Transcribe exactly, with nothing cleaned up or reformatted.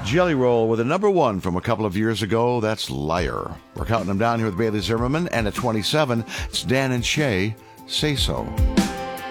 Jelly Roll with a number one from a couple of years ago. That's Liar. We're counting them down here with Bailey Zimmerman. And at twenty-seven, it's Dan and Shay, Say So.